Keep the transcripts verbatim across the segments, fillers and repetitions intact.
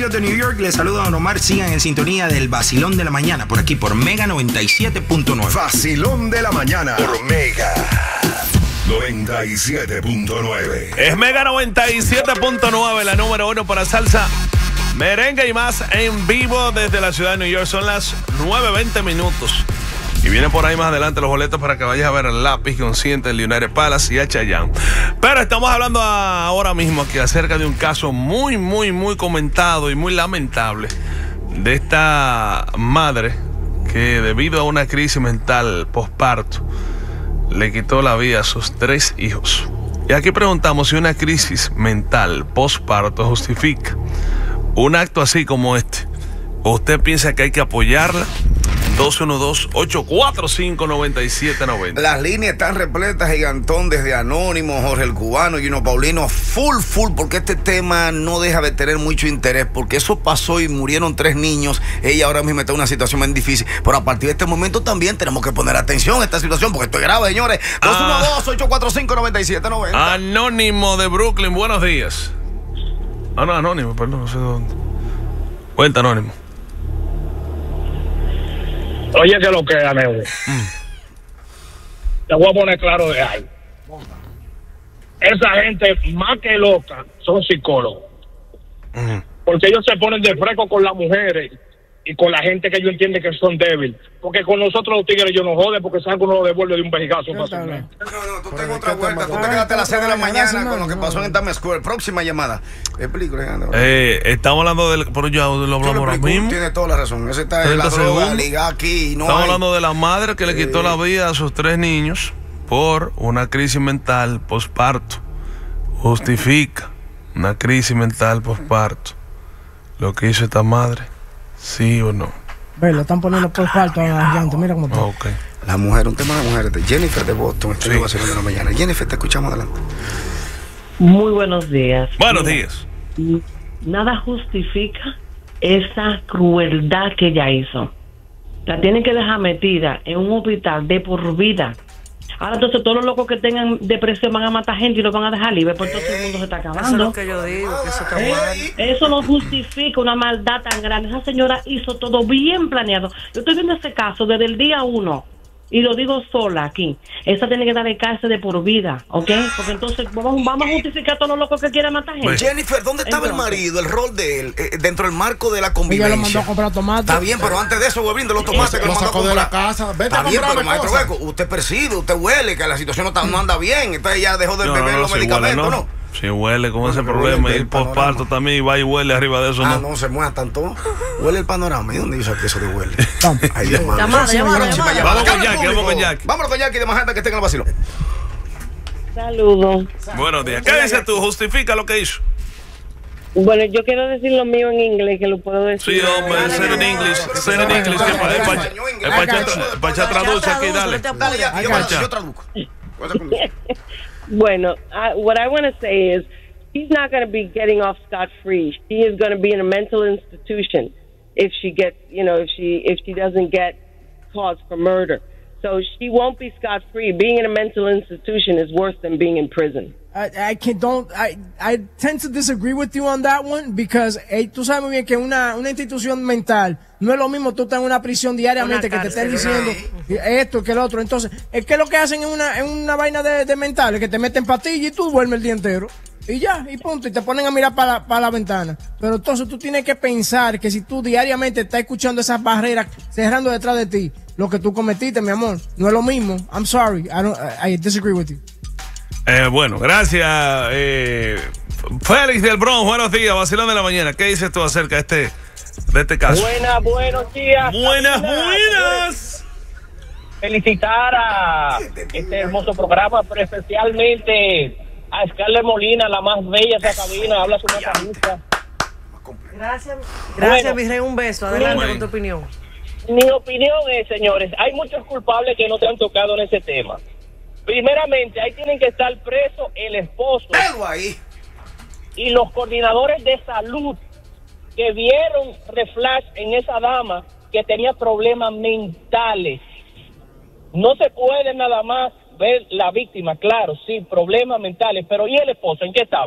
amigos de New York, les saluda Don Omar. Sigan en sintonía del Vacilón de la Mañana, por aquí por Mega noventa y siete punto nueve. Vacilón de la Mañana por Mega noventa y siete punto nueve. Es Mega noventa y siete punto nueve, la número uno para salsa, merengue y más en vivo desde la ciudad de New York. Son las nueve veinte minutos. Y vienen por ahí más adelante los boletos para que vayas a ver el Lápiz Consciente, el United Palace y a Chayanne. Pero estamos hablando ahora mismo aquí acerca de un caso muy, muy, muy comentado y muy lamentable de esta madre que debido a una crisis mental posparto le quitó la vida a sus tres hijos. Y aquí preguntamos si una crisis mental posparto justifica un acto así como este. ¿O usted piensa que hay que apoyarla? dos uno dos, ocho cuatro cinco, nueve siete nueve cero. Las líneas están repletas, Gigantón, desde Anónimo, Jorge el Cubano, Gino Paulino, full, full, porque este tema no deja de tener mucho interés, porque eso pasó y murieron tres niños. Ella ahora mismo está en una situación bien difícil, pero a partir de este momento también tenemos que poner atención a esta situación, porque esto es grave, señores. dos uno dos, ocho cuatro cinco, nueve siete nueve cero. Anónimo de Brooklyn, buenos días. Ah, no, Anónimo, perdón, no sé dónde. Cuenta, Anónimo. Oye, que lo que es, Aneo. Mm. Te voy a poner claro de ahí. Esa gente, más que loca, son psicólogos. Mm. Porque ellos se ponen de fresco con las mujeres y con la gente que ellos entienden que son débiles. Porque con nosotros los tigres ellos nos joden porque saben que uno lo devuelve de un vejigazo fácilmente. No, no, tú tengo otra vuelta. Tú te quedaste a las seis de la mañana con lo que pasó en Times Square. Próxima llamada. Explícale, eh, estamos hablando del... Pero ya lo hablamos ahora mismo. Tiene toda la razón. Ese está en la droga, liga aquí. No estamos hay... hablando de la madre que le quitó eh... la vida a sus tres niños por una crisis mental posparto. Justifica una crisis mental posparto lo que hizo esta madre. ¿Sí o no? Ve, lo están poniendo por falta a la gente. Mira cómo está. Okay. La mujer, un tema de mujeres. De Jennifer de Boston. Estoy sí. haciendo de la mañana. Jennifer, te escuchamos adelante. Muy buenos días. Buenos días. Nada justifica esa crueldad que ella hizo. La tienen que dejar metida en un hospital de por vida. Ahora entonces todos los locos que tengan depresión van a matar gente y los van a dejar libre, porque todo el mundo se está acabando. Eso es lo que yo digo, que eso está ¿Eh? mal. Eso no justifica una maldad tan grande. Esa señora hizo todo bien planeado. Yo estoy viendo ese caso desde el día uno y lo digo sola aquí. Esa tiene que darle cárcel de por vida, ¿ok? Porque entonces vamos, vamos a justificar a todos los locos que quieren matar gente. Pues, Jennifer, ¿dónde estaba entonces, el marido, el rol de él, eh, dentro del marco de la convivencia? Ella lo mandó a comprar tomates. Está bien, pero antes de eso, Webin, de los tomates que lo mandó a comprar de la casa. Vete está a bien, pero maestro cosas. Beco, usted percibe, usted huele que la situación no, está, no anda bien. Entonces ya dejó de no, beber no, no, los si medicamentos, huele, ¿no? ¿no? Si huele con no, ese problema y el posparto también y va y huele arriba de eso. Ah, no, no se mueva tanto. Huele el panorama. ¿Y dónde dice que eso de huele? Ahí de mano. Vamos con Jackie, vamos con Jackie. Vámonos con Jackie de más gente que esté en el vacilo. Saludos. Buenos días. ¿Qué dices tú? ¿Justifica lo que hizo? Bueno, yo quiero decir lo mío en inglés, que lo puedo decir. Sí, hombre, ser en inglés, ser en inglés. El Pacha traduce aquí, dale. Dale, Jackie, yo traduzco. Bueno, I, what I want to say is she's not going to be getting off scot-free. She is going to be in a mental institution if she gets, you know, if she if she doesn't get caught for murder. So she won't be scot-free. Being in a mental institution is worse than being in prison. I, I can don't I I tend to disagree with you on that one because hey, tú sabes muy bien que una una institución mental no es lo mismo tú estás en una prisión diariamente una que cárcel, te estén diciendo esto que el otro. Entonces es que lo que hacen en una en una vaina de, de mentales que te meten pastillas y tú duermes el día entero y ya y punto y te ponen a mirar para para la ventana. Pero entonces tú tienes que pensar que si tú diariamente estás escuchando esas barreras cerrando detrás de ti lo que tú cometiste, mi amor, no es lo mismo. I'm sorry, I don't I, I disagree with you. Eh, bueno, gracias. Eh, Félix del Bronx, buenos días, Vacilón de la Mañana. ¿Qué dices tú acerca de este, de este caso? Buenas, buenos días. Buenas, buenas. Felicitar a este hermoso programa, pero especialmente a Scarlett Molina, la más bella de esa cabina. Habla su matanista. Gracias, gracias, bueno, mi rey. Un beso. Adelante bueno. con tu opinión. Mi opinión es, señores, hay muchos culpables que no te han tocado en ese tema. Primeramente, ahí tienen que estar presos el esposo ahí. y los coordinadores de salud que vieron reflex en esa dama que tenía problemas mentales. No se puede nada más ver la víctima, claro, sí, problemas mentales, pero ¿y el esposo en qué estaba?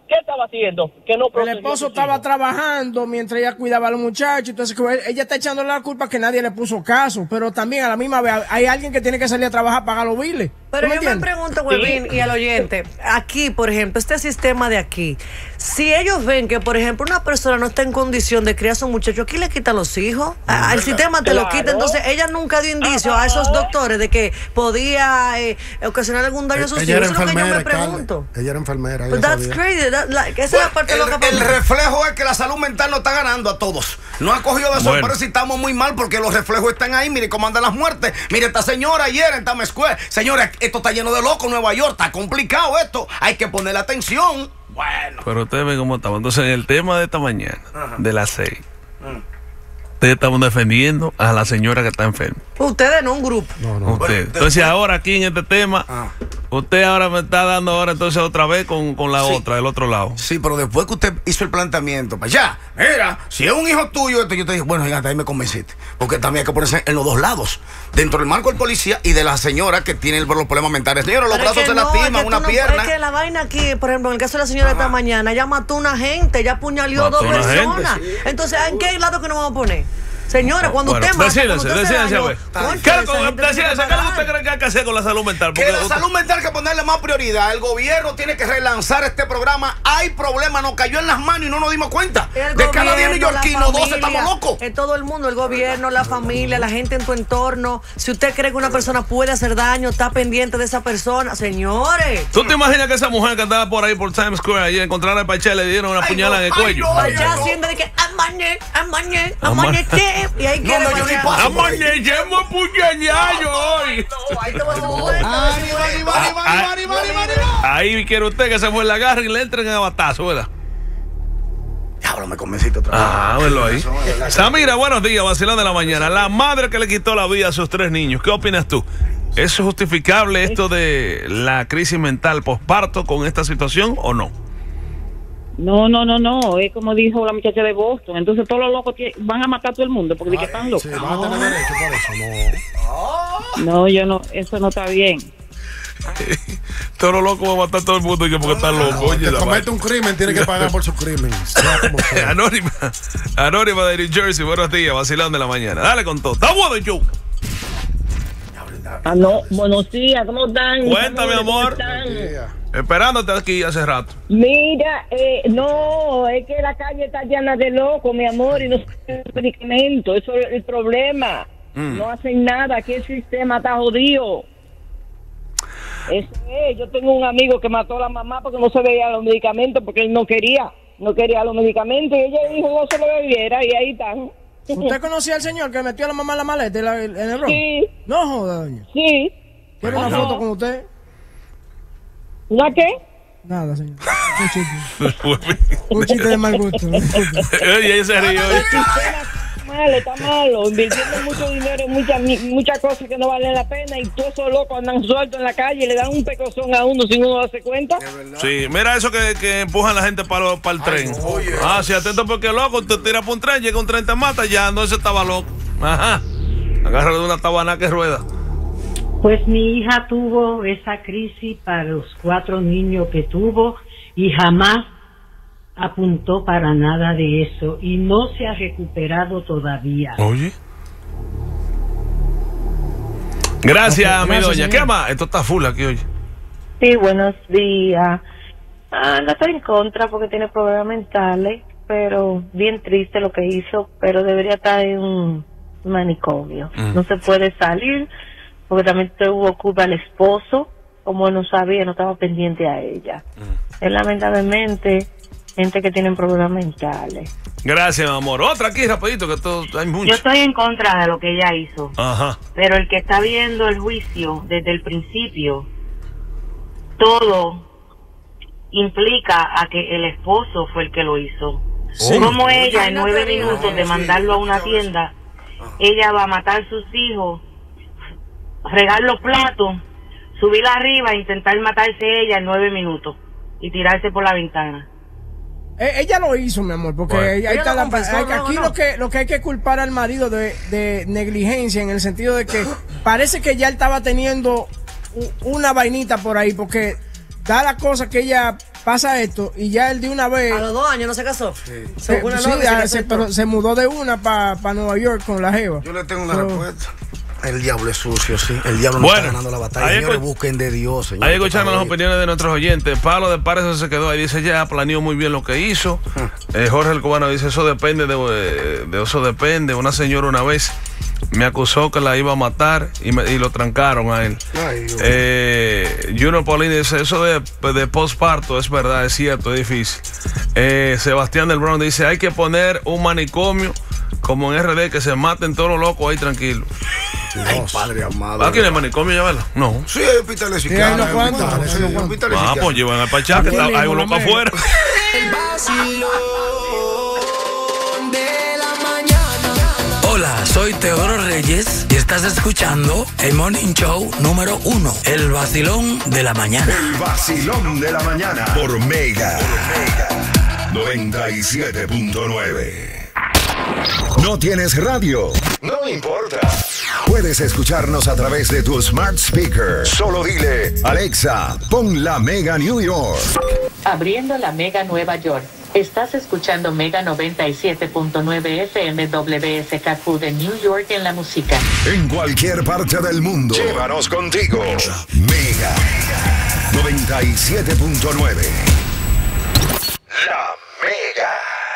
¿Qué estaba haciendo? Que no el esposo estaba trabajando mientras ella cuidaba a los muchachos. Entonces, ella está echando la culpa que nadie le puso caso. Pero también a la misma vez hay alguien que tiene que salir a trabajar para pagar los biles. Pero yo me pregunto, Huevín, y al oyente, aquí, por ejemplo, este sistema de aquí, si ellos ven que, por ejemplo, una persona no está en condición de criar a su muchacho, ¿aquí le quitan los hijos? Al sistema te lo quita. Entonces, ella nunca dio indicio a esos doctores de que podía eh, ocasionar algún daño a sus hijos. Eso es lo que yo me pregunto. Ella era enfermera. But that's crazy. That, like, esa es la parte el, loca para el reflejo es que la salud mental nos está ganando a todos. No ha cogido de sorpresa bueno. y estamos muy mal porque los reflejos están ahí. Mire cómo andan las muertes. Mire, esta señora ayer en Times Square. Señora, esto está lleno de locos. Nueva York, está complicado esto. Hay que ponerle atención. Bueno. Pero ustedes ven cómo estamos. Entonces, en el tema de esta mañana, Ajá. de las seis, Mm. ustedes estaban defendiendo a la señora que está enferma. Ustedes no, un grupo. No, no. Usted. Entonces, ahora aquí en este tema, Ah. usted ahora me está dando ahora entonces otra vez con, con la Sí. otra, del otro lado. Sí, pero después que usted hizo el planteamiento, para allá, mira, si es un hijo tuyo, esto, yo te dije, bueno, fíjate, ahí me convenciste. Porque también hay que ponerse en los dos lados. Dentro del marco del policía y de la señora que tiene los problemas mentales. Señora, los Pero brazos es que se no, lastiman, es que una tú no- pierna. Es que la vaina aquí, por ejemplo, en el caso de la señora Ajá. esta mañana, ella mató a una gente, ella apuñaló Mató dos a una gente, personas. sí. Entonces, ¿en qué lado que nos vamos a poner? Señora, cuando Bueno, usted mata, decídense, cuando usted hace decídense, daño, a ver. concha, ¿Qué, esa con- gente tiene decídense, que ¿qué es lo que pagar. usted cree que hay que hacer con la salud mental? Que Porque la usted- salud mental hay que ponerle más prioridad. El gobierno tiene que relanzar este programa. Hay problema, nos cayó en las manos y no nos dimos cuenta. El De cada diez gobierno, neoyorquinos, la doce familia, estamos locos. eh, todo el mundo, el gobierno, la familia, la gente en tu entorno. Si usted cree que una persona puede hacer daño, está pendiente de esa persona. Señores. ¿Tú te imaginas que esa mujer que andaba por ahí por Times Square ayer encontrara a Pachá y le dieron una Ay, puñalada no, en el ay, cuello? no. Allá haciendo de que amañé, amañé, Ama- amañé, y ahí quiere no, yo ni Pachá. paso. ¡Amanecemos puñañayo hoy! Ahí te vas a mover. Ahí quiere usted que se fue la agarre y le entren a batazo, ¿verdad? Diablo, me convenciste otra vez. Ah, verlo ahí. Eso es verdad. Samira, buenos días, vacilón de la mañana. La madre que le quitó la vida a sus tres niños, ¿qué opinas tú? ¿Es justificable esto de la crisis mental posparto con esta situación o no? No, no, no, no, es como dijo la muchacha de Boston. Entonces todos los locos tie- van a matar a todo el mundo porque de que están locos. Sí, van a tener derecho por eso, no. No, yo no, eso no está bien. Todos los locos van a matar a todo el mundo y que porque están locos. No, el Oye, que la comete un crimen tiene que pagar por su crimen. Sea como sea. Anónima, Anónima de New Jersey, buenos días, vacilón de la mañana. Dale con todo. Está bueno, Joe. Ah, no, buenos días, ¿cómo están? Cuéntame, ¿Cómo amor. están? Esperándote aquí hace rato. Mira, eh, no, es que la calle está llena de locos, mi amor, y no tienen medicamento, eso es el problema. Mm. No hacen nada, que el sistema está jodido. Eso es, yo tengo un amigo que mató a la mamá porque no se veía los medicamentos, porque él no quería, no quería los medicamentos, y ella dijo no se lo bebiera, y ahí están. ¿Usted conocía al señor que metió a la mamá en la maleta en, la- en el ron? Sí. No joda, doña. Sí. ¿Quiere una No. foto con usted? ¿Una qué? Nada, señor. Un chiste. Un chiste de mal gusto. disculpe. Oye, ese río. El sistema está malo, está malo, invirtiendo mucho dinero en muchas muchas cosas que no valen la pena, y todos esos locos andan sueltos en la calle y le dan un pecozón a uno sin uno darse cuenta. Sí, mira eso que, que empujan la gente para, para el tren. Ah, sí, atento porque loco, te tiras por un tren, llega un tren, te mata, ya no, ese estaba loco. Ajá. Agárralo de una tabana que rueda. Pues mi hija tuvo esa crisis para los cuatro niños que tuvo y jamás apuntó para nada de eso y no se ha recuperado todavía. Oye. Gracias, Ok, mi gracias, doña. señor. ¿Qué más? Esto está full aquí hoy. Sí, buenos días. Ah, no estoy en contra porque tiene problemas mentales, pero bien triste lo que hizo, pero debería estar en un manicomio. Mm. No se puede salir porque también tuvo culpa el esposo, como no sabía, no estaba pendiente a ella. Mm. Es lamentablemente gente que tiene problemas mentales. Gracias, mi amor. Otra aquí, rapidito, que todo, hay Yo mucho. estoy en contra de lo que ella hizo, Ajá. pero el que está viendo el juicio desde el principio, todo implica a que el esposo fue el que lo hizo. Sí. Como ella en Ay, no nueve te digas. minutos de Sí, mandarlo a una escucha eso. tienda, ella va a matar sus hijos, regar los platos, subir arriba e intentar matarse ella en nueve minutos y tirarse por la ventana. Eh, ella lo hizo, mi amor, porque Bueno. ahí Ella está lo la, confesó, hay- ¿no? aquí ¿no? lo que lo que hay que culpar al marido de, de negligencia, en el sentido de que parece que ya él estaba teniendo u- una vainita por ahí, porque da la cosa que ella pasa esto y ya él de una vez. A los dos años no se casó. Sí, se, una sí, novia, se, se, pero se mudó de una para pa Nueva York con la jeva. Yo le tengo una so, respuesta. El diablo es sucio, sí. El diablo no bueno, está ganando la batalla. Señores, busquen de Dios, señores. Ahí escuchando las opiniones de nuestros oyentes. Pablo de Pares se quedó ahí. Dice, ya planeó muy bien lo que hizo. eh, Jorge el Cubano dice, eso depende de, de eso depende. Una señora una vez me acusó que la iba a matar y, me, y lo trancaron a él. Ay, eh, Junior Paulino dice, eso de, de postparto es verdad, es cierto, es difícil. eh, Sebastián del Bronx dice, hay que poner un manicomio como en R D, que se maten todos los locos ahí tranquilos. Ay, padre amado. ¿Aquí en el manicomio ya, verdad? No. Sí, hay hospitales psiquiátricos. Sí, hay unos cuantos. Ah, pues llevan al pachá, que está, hay un loco afuera. El vacilón de la mañana. Hola, soy Teodoro Reyes y estás escuchando el Morning Show número uno, el vacilón de la mañana. El vacilón de la mañana por Mega, por Mega noventa y siete punto nueve. ¿No tienes radio? No importa. Puedes escucharnos a través de tu smart speaker. Solo dile, Alexa, pon la Mega New York. Abriendo la Mega Nueva York. Estás escuchando Mega noventa y siete punto nueve F M W S K Q de New York en la música. En cualquier parte del mundo. Llévanos contigo. Mega noventa y siete punto nueve. La Mega.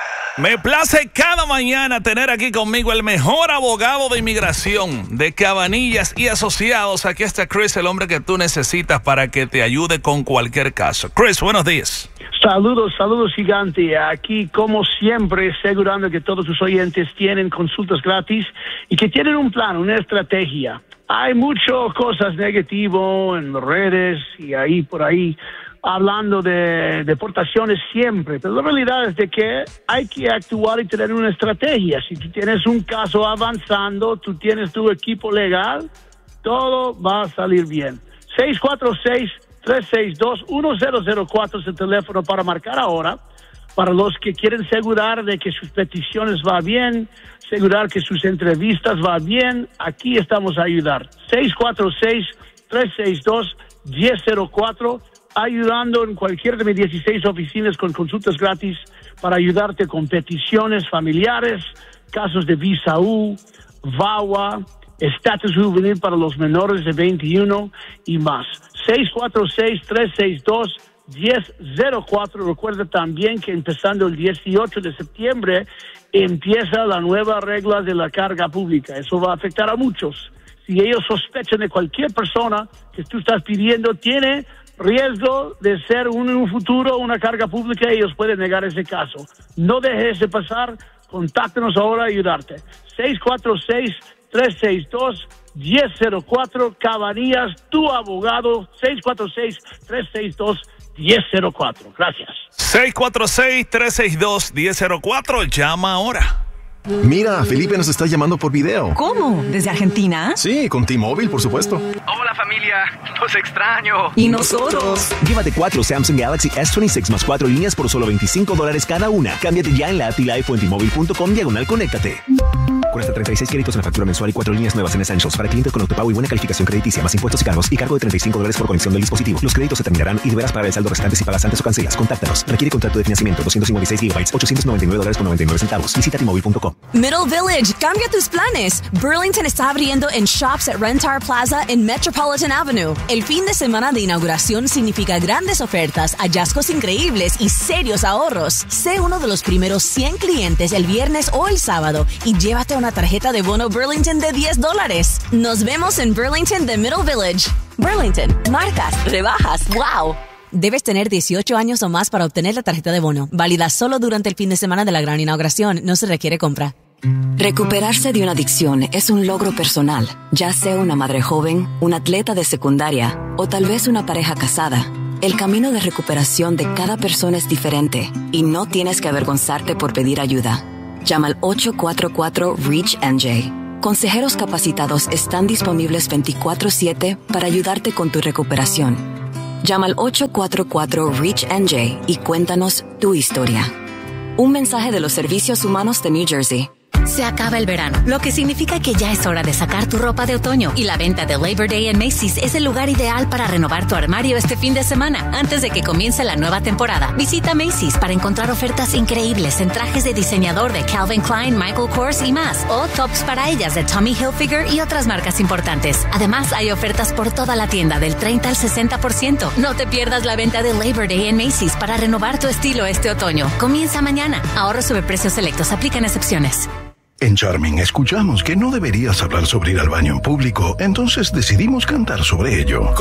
Me place cada mañana tener aquí conmigo el mejor abogado de inmigración de Cabanillas y Asociados. Aquí está Chris, el hombre que tú necesitas para que te ayude con cualquier caso. Chris, buenos días. Saludos, saludos gigante. Aquí, como siempre, asegurando que todos sus oyentes tienen consultas gratis y que tienen un plan, una estrategia. Hay muchas cosas negativas en las redes y ahí por ahí, hablando de deportaciones siempre, pero la realidad es de que hay que actuar y tener una estrategia. Si tú tienes un caso avanzando, tú tienes tu equipo legal, todo va a salir bien. seis cuatro seis, tres seis dos, uno cero cero cuatro es el teléfono para marcar ahora, para los que quieren asegurar de que sus peticiones va bien, asegurar que sus entrevistas va bien. Aquí estamos a ayudar. seis cuatro seis, tres seis dos, uno cero cero cuatro, ayudando en cualquier de mis dieciséis oficinas con consultas gratis para ayudarte con peticiones familiares, casos de visa U, V A W A, estatus juvenil para los menores de veintiuno y más. seis cuatro seis, tres seis dos, uno cero cero cuatro. Recuerda también que empezando el dieciocho de septiembre empieza la nueva regla de la carga pública. Eso va a afectar a muchos. Si ellos sospechan de cualquier persona que tú estás pidiendo tiene riesgo de ser un, en un futuro una carga pública, ellos pueden negar ese caso. No dejes de pasar, contáctanos ahora a ayudarte. seis cuatro seis, tres seis dos, uno cero cero cuatro, Cabanillas, tu abogado, seis cuatro seis, tres seis dos, uno cero cero cuatro. Gracias. seis cuatro seis, tres seis dos, uno cero cero cuatro, llama ahora. Mira, Felipe nos está llamando por video. ¿Cómo? ¿Desde Argentina? Sí, con T-Mobile, por supuesto. Hola familia, los extraño. ¿Y nosotros? Llévate cuatro Samsung Galaxy S veintiséis más cuatro líneas por solo veinticinco dólares cada una. Cámbiate ya en la app T-Life o en T-Mobile punto com diagonal conéctate. Con hasta treinta y seis créditos en la factura mensual y cuatro líneas nuevas en Essentials para clientes con autopago y buena calificación crediticia, más impuestos y cargos y cargo de treinta y cinco dólares por conexión del dispositivo. Los créditos se terminarán y deberás pagar el saldo restante si pagas antes o cancelas. Contáctanos. Requiere contrato de financiamiento doscientos cincuenta y seis gigabytes, ochocientos noventa y nueve dólares con noventa y nueve centavos. Visita T Mobile punto com. Middle Village, cambia tus planes. Burlington está abriendo en Shops at Rentar Plaza en Metropolitan Avenue. El fin de semana de inauguración significa grandes ofertas, hallazgos increíbles y serios ahorros. Sé uno de los primeros cien clientes el viernes o el sábado y llévate una tarjeta de bono Burlington de diez dólares. Nos vemos en Burlington de Middle Village. Burlington, marcas, rebajas, wow. Debes tener dieciocho años o más para obtener la tarjeta de bono. Válida solo durante el fin de semana de la gran inauguración. No se requiere compra. Recuperarse de una adicción es un logro personal, ya sea una madre joven, un atleta de secundaria o tal vez una pareja casada. El camino de recuperación de cada persona es diferente y no tienes que avergonzarte por pedir ayuda. Llama al ocho cuatro cuatro REACH N J. Consejeros capacitados están disponibles veinticuatro siete para ayudarte con tu recuperación. Llama al ocho cuatro cuatro REACH N J y cuéntanos tu historia. Un mensaje de los Servicios Humanos de New Jersey. Se acaba el verano, lo que significa que ya es hora de sacar tu ropa de otoño. Y la venta de Labor Day en Macy's es el lugar ideal para renovar tu armario este fin de semana, antes de que comience la nueva temporada. Visita Macy's para encontrar ofertas increíbles en trajes de diseñador de Calvin Klein, Michael Kors y más. O tops para ellas de Tommy Hilfiger y otras marcas importantes. Además, hay ofertas por toda la tienda del treinta al sesenta por ciento. No te pierdas la venta de Labor Day en Macy's para renovar tu estilo este otoño. Comienza mañana. Ahorro sobre precios selectos. Aplican excepciones. En Charming escuchamos que no deberías hablar sobre ir al baño en público, entonces decidimos cantar sobre ello.